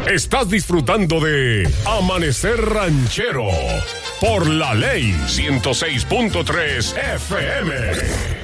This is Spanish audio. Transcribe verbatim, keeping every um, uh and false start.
Estás disfrutando de Amanecer Ranchero por La Ley ciento seis punto tres F M.